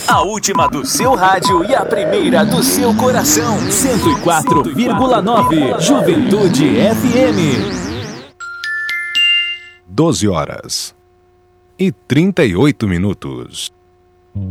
A última do seu rádio e a primeira do seu coração. 104,9 Juventude FM. 12 horas e 38 minutos.